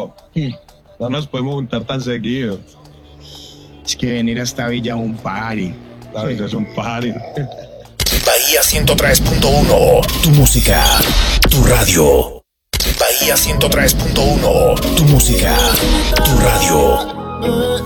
pero no nos podemos juntar tan seguido. Es que venir hasta Villa es un party. ¿Sabes? Es un party. Bahía 103.1, tu música, tu radio. Bahía 103.1, tu música, tu radio.